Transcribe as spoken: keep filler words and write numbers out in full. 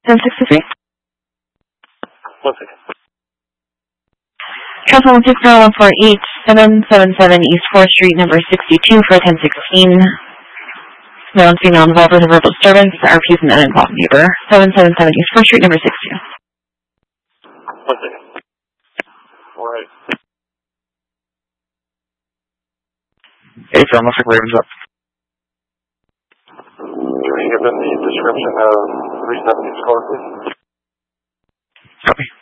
ten sixty-three. One second. Transform six zero one four eight seven seven seven East fourth Street, number sixty-two for ten sixteen. Male and female involved with a verbal disturbance. R P is an uninvolved neighbor. seven seven seven East fourth Street, number sixty-two. One second. All right. Hey, Phil, looks like Raven's up. Can you give them the description of the reason that we scored, please? Copy.